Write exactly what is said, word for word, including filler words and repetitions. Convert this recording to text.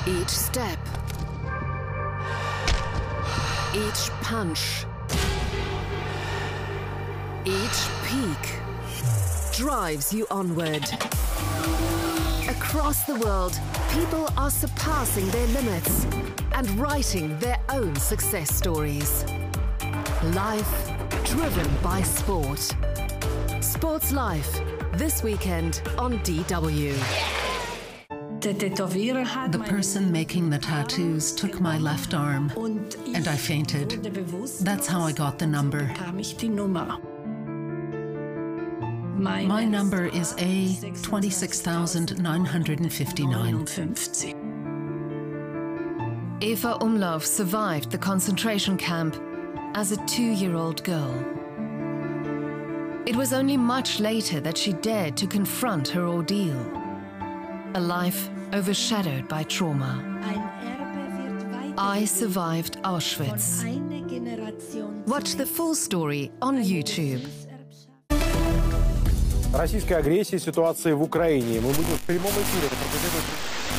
Each step, each punch, each peak drives you onward. Across the world, people are surpassing their limits and writing their own success stories. Life driven by sport. Sports Life, this weekend on D W. The person making the tattoos took my left arm and I fainted. That's how I got the number. My number is A twenty-six thousand nine hundred fifty-nine. Eva Umlauf survived the concentration camp as a two-year-old girl. It was only much later that she dared to confront her ordeal. A life overshadowed by trauma. I survived Auschwitz. Watch the full story on YouTube. Российская агрессия, ситуация в Украине. Мы будем в прямом эфире.